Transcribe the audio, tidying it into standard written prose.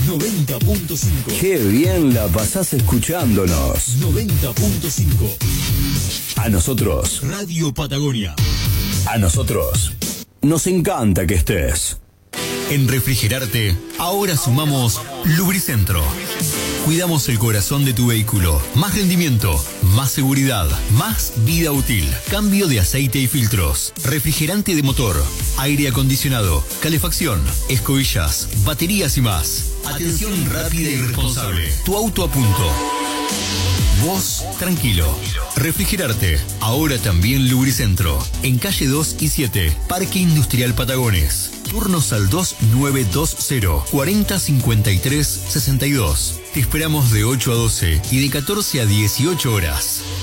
90.5. Qué bien la pasás escuchándonos. 90.5. A nosotros. Radio Patagonia. A nosotros. Nos encanta que estés. En refrigerarte, ahora sumamos Lubricentro. Cuidamos el corazón de tu vehículo. Más rendimiento, más seguridad, más vida útil. Cambio de aceite y filtros. Refrigerante de motor, aire acondicionado, calefacción, escobillas, baterías y más. Atención rápida y responsable. Tu auto a punto. Vos, tranquilo. Refrigerarte, ahora también Lubricentro. En calle 2 y 7, Parque Industrial Patagones. Turnos al 2920 40 53 62. Te esperamos de 8 a 12 y de 14 a 18 horas.